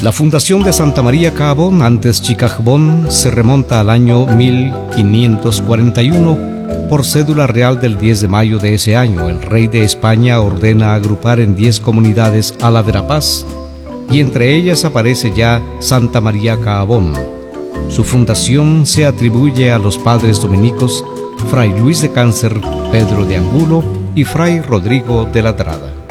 La fundación de Santa María Caabón, antes Chicajbón, se remonta al año 1541. Por cédula real del 10 de mayo de ese año, el rey de España ordena agrupar en 10 comunidades a la Verapaz, y entre ellas aparece ya Santa María Caabón. Su fundación se atribuye a los padres dominicos Fray Luis de Cáncer, Pedro de Angulo y Fray Rodrigo de Latrada.